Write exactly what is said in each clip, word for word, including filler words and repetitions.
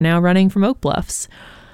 now running from Oak Bluffs.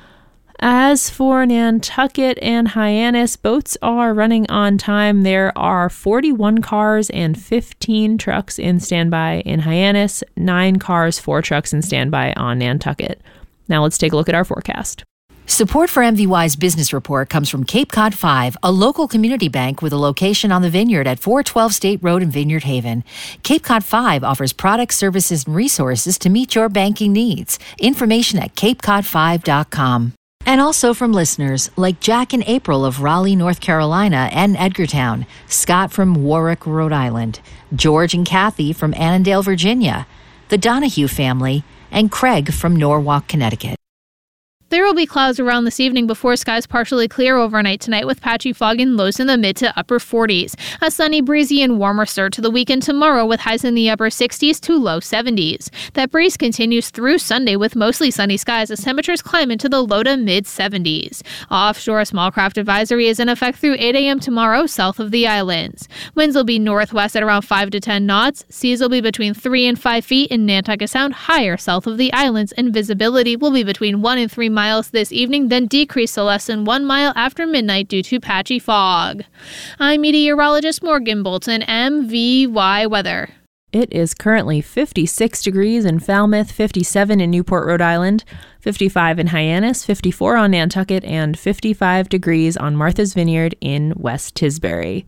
As for Nantucket and Hyannis, boats are running on time. There are forty-one cars and fifteen trucks in standby in Hyannis, nine cars, four trucks in standby on Nantucket. Now let's take a look at our forecast. Support for M V Y's business report comes from Cape Cod five, a local community bank with a location on the Vineyard at four twelve State Road in Vineyard Haven. Cape Cod five offers products, services, and resources to meet your banking needs. Information at cape cod five dot com. And also from listeners like Jack and April of Raleigh, North Carolina and Edgartown, Scott from Warwick, Rhode Island, George and Kathy from Annandale, Virginia, the Donahue family, and Craig from Norwalk, Connecticut. There will be clouds around this evening before skies partially clear overnight tonight with patchy fog and lows in the mid to upper forties. A sunny, breezy, and warmer start to the weekend tomorrow with highs in the upper sixties to low seventies. That breeze continues through Sunday with mostly sunny skies as temperatures climb into the low to mid seventies. Offshore, a small craft advisory is in effect through eight a.m. tomorrow south of the islands. Winds will be northwest at around five to ten knots. Seas will be between three and five feet in Nantucket Sound, higher south of the islands, and visibility will be between one and three miles this evening, then decrease to less than one mile after midnight due to patchy fog. I'm meteorologist Morgan Bolton, M V Y Weather. It is currently fifty-six degrees in Falmouth, fifty-seven in Newport, Rhode Island, fifty-five in Hyannis, fifty-four on Nantucket, and fifty-five degrees on Martha's Vineyard in West Tisbury.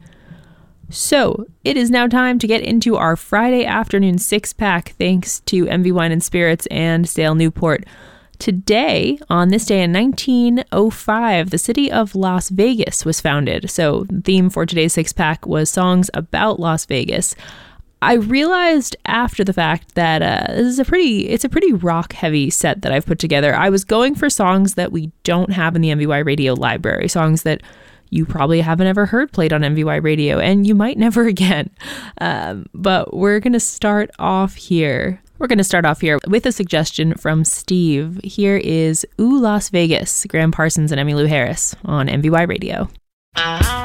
So, it is now time to get into our Friday afternoon six-pack thanks to M V Wine and Spirits and Sale Newport. Today, on this day in nineteen oh five, the city of Las Vegas was founded. So the theme for today's six-pack was songs about Las Vegas. I realized after the fact that uh, this is a pretty, it's a pretty rock-heavy set that I've put together. I was going for songs that we don't have in the M V Y Radio library, songs that you probably haven't ever heard played on M V Y Radio, and you might never again. Um, but we're going to start off here. We're going to start off here with a suggestion from Steve. Here is Ooh Las Vegas, Graham Parsons and Emmylou Harris on M V Y Radio.